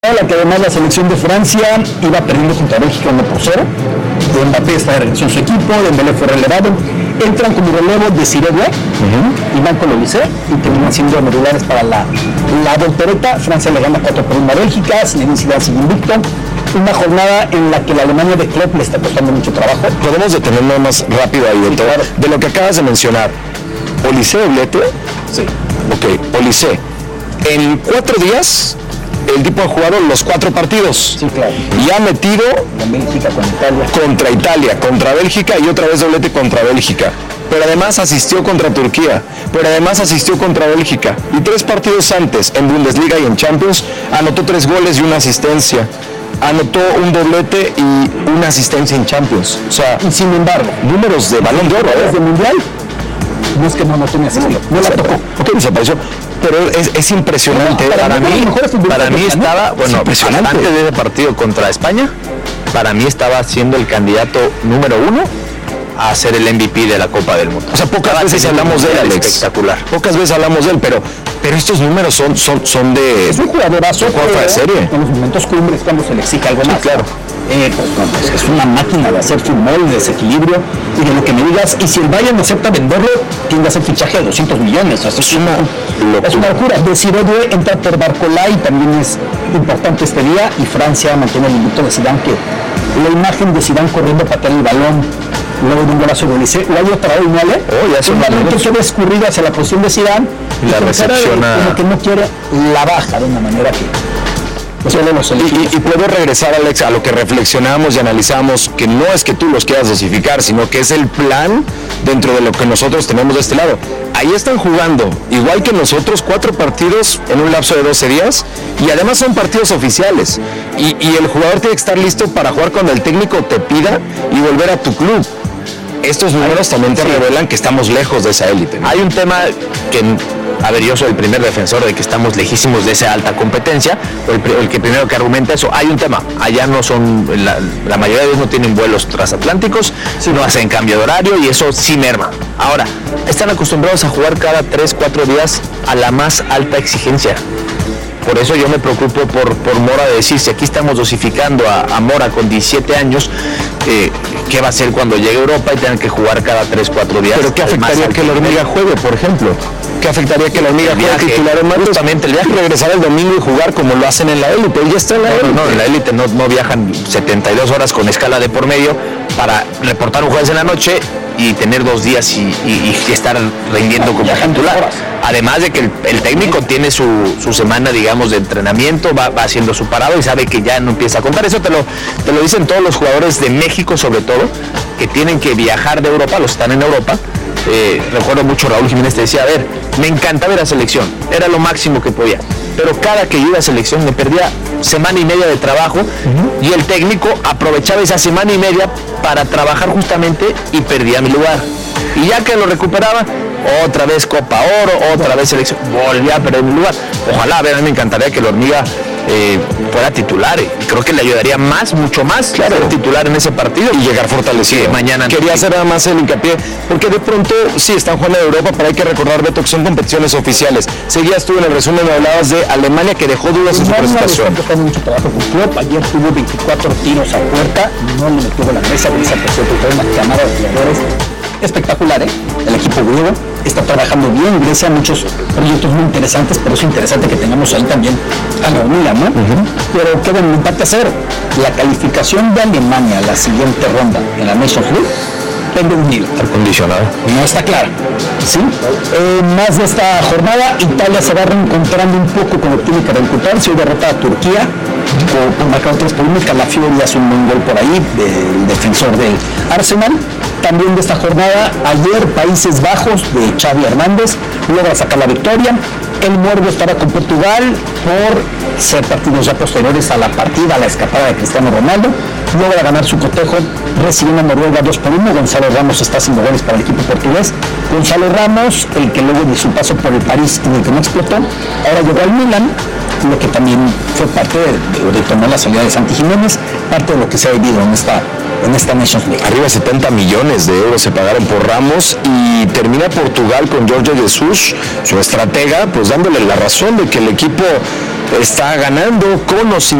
La que además la selección de Francia iba perdiendo contra Bélgica 1-0. Mbappé está de regreso en su equipo, Dembélé fue relevado. Entran como relevo de Siredue y Marco Olise y terminan siendo modulares para la voltereta. Francia le gana 4-1 a Bélgica, Zinedine Zidane sigue invicto. Una jornada en la que la Alemania de Klopp le está costando mucho trabajo. Podemos detenernos más rápido ahí de todo. Claro. De lo que acabas de mencionar. ¿Olise doblete? Sí. Ok, Olise. En 4 días el tipo ha jugado los 4 partidos. Sí, claro. Y ha metido con Bélgica, contra Italia, contra Bélgica y otra vez doblete contra Bélgica. Pero además asistió contra Turquía, pero además asistió contra Bélgica. Y 3 partidos antes, en Bundesliga y en Champions, anotó 3 goles y 1 asistencia. Anotó un doblete y 1 asistencia en Champions. O sea, y sin embargo, números de Balón de Oro, de Mundial, no es que no anotó ni asistió, no la tocó. Ok, desapareció. Pero es impresionante. Para mí estaba, bueno, antes de ese partido contra España, para mí estaba siendo el candidato número 1 a ser el MVP de la Copa del Mundo. O sea, pocas veces hablamos de él, Alex. Espectacular. Pocas veces hablamos de él, pero estos números son de... Es un jugadorazo de serie. En los momentos cumbres cuando se le exige algo más. Claro. Pues es una máquina de hacer fútbol, de desequilibrio y de lo que me digas. Y si el Bayern acepta venderlo, tiende a hacer fichaje de 200 millones. Así es una locura. De Siredue entra por Barcola y también es importante este día. Y Francia mantiene el invicto de Zidane, que la imagen de Zidane corriendo para patear el balón luego de un golazo de Olise, la hay otra vez, ¿vale? Ya es un momento que queda escurrida hacia la posición de Zidane y la recepciona. Como que no quiere, la baja de una manera que... Y puedo regresar, Alex, a lo que reflexionamos y analizamos, que no es que tú los quieras dosificar, sino que es el plan dentro de lo que nosotros tenemos de este lado. Ahí están jugando, igual que nosotros, 4 partidos en un lapso de 12 días, y además son partidos oficiales. Y el jugador tiene que estar listo para jugar cuando el técnico te pida y volver a tu club. Estos números también te revelan que estamos lejos de esa élite, ¿no? Hay un tema que... A ver, yo soy el primer defensor de que estamos lejísimos de esa alta competencia, o el que primero que argumenta eso. Hay un tema, allá no son, la mayoría de ellos no tienen vuelos transatlánticos, no hacen cambio de horario y eso sí merma. Ahora, están acostumbrados a jugar cada 3-4 días a la más alta exigencia. Por eso yo me preocupo por Mora, de decir, si aquí estamos dosificando a Mora con 17 años, ¿qué va a hacer cuando llegue a Europa y tengan que jugar cada 3-4 días? ¿Pero qué afectaría que la hormiga juegue, por ejemplo? ¿Qué afectaría que la hormiga juegue titular en Marcos? Justamente el viaje. Regresar el domingo y jugar como lo hacen en la élite. Ya está en la élite. No, en la élite no viajan 72 horas con escala de por medio para reportar un jueves en la noche y tener 2 días y estar rindiendo como titular. Además de que el técnico tiene su semana, digamos, de entrenamiento, va haciendo su parado y sabe que ya no empieza a contar. Eso te lo dicen todos los jugadores de México, sobre todo, que tienen que viajar de Europa, los están en Europa. Recuerdo mucho, Raúl Jiménez te decía, a ver, me encanta ver a selección, era lo máximo que podía, pero cada que iba a selección me perdía semana y media de trabajo y el técnico aprovechaba esa semana y media para trabajar justamente y perdía mi lugar. Y ya que lo recuperaba, otra vez Copa Oro, otra vez selección, volvía a perder mi lugar. Ojalá, a ver, a mí me encantaría que la hormiga fuera titular, y creo que le ayudaría mucho más, claro, ser titular en ese partido y llegar fortalecido. Mañana quería hacer nada más el hincapié, porque de pronto sí están jugando en Europa, pero hay que recordar, Beto, que son competiciones oficiales. Seguías tú en el resumen, hablabas de Alemania, que dejó dudas en su presentación. Mucho trabajo con Klopp. Ayer tuvo 24 tiros a puerta, no le metió la mesa, desapareció toda una camada de jugadores. Espectacular, el equipo griego está trabajando bien. Grecia, muchos proyectos muy interesantes, pero es interesante que tengamos ahí también a la hormiga, ¿no? Pero queda en empate a 0. La calificación de Alemania a la siguiente ronda en la Nations League depende de un hilo. Está condicionado. No está claro. ¿Sí? Más de esta jornada, Italia se va reencontrando un poco con lo que tiene que reencontrar. Se derrota a Turquía por marcar 3-1. Calafiori hace un buen gol por ahí, del defensor del Arsenal. También de esta jornada, ayer Países Bajos de Xavi Hernández logra sacar la victoria. El Muervo estará con Portugal por ser partidos ya posteriores a la partida, a la escapada de Cristiano Ronaldo. Logra ganar su cotejo recibiendo a Noruega 2-1. Gonzalo Ramos está haciendo goles para el equipo portugués. Gonzalo Ramos, el que luego de su paso por el París en el que no explotó, ahora llegó al Milan, lo que también fue parte de tomar la salida de Santi Jiménez, parte de lo que se ha vivido en esta Nations League. Arriba de 70 millones de euros se pagaron por Ramos, y termina Portugal con Jorge Jesus, su estratega, pues dándole la razón de que el equipo está ganando con o sin